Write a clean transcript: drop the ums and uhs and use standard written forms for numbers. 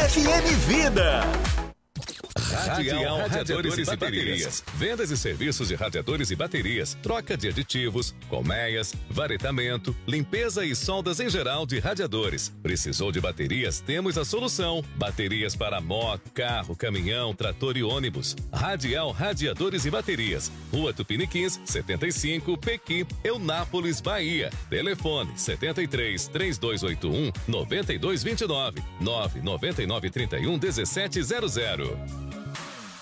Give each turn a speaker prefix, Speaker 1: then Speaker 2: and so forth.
Speaker 1: FM Vida.
Speaker 2: Radial Radiadores e Baterias. Vendas e serviços de radiadores e baterias, troca de aditivos, colmeias, varetamento, limpeza e soldas em geral de radiadores. Precisou de baterias? Temos a solução. Baterias para moto, carro, caminhão, trator e ônibus. Radial Radiadores e Baterias. Rua Tupiniquins, 75, Pequi, Eunápolis, Bahia. Telefone 73 3281 9229 99931 1700.